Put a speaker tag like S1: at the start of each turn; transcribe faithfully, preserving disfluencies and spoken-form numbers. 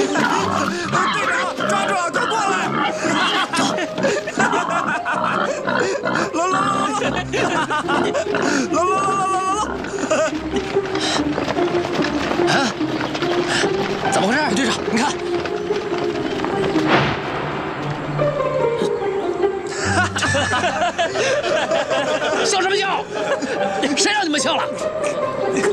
S1: 队长，抓住啊，快过来！来来来来来，来来来来来！
S2: 啊，怎么回事，队长？你看。 笑什么笑？谁让你们笑了？